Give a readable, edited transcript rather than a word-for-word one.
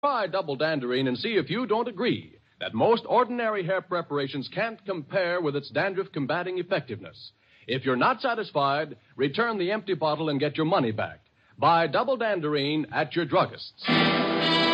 Try Double Danderine and see if you don't agree that most ordinary hair preparations can't compare with its dandruff-combating effectiveness. If you're not satisfied, return the empty bottle and get your money back. Buy Double Danderine at your druggist's.